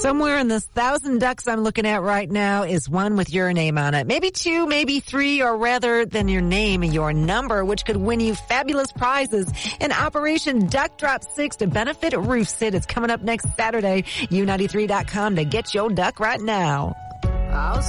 Somewhere in this 1,000 ducks I'm looking at right now is one with your name on it. Maybe 2, maybe 3, or rather than your name and your number, which could win you fabulous prizes. And Operation Duck Drop 6 to benefit Roof Sit is coming up next Saturday. U93.com to get your duck right now.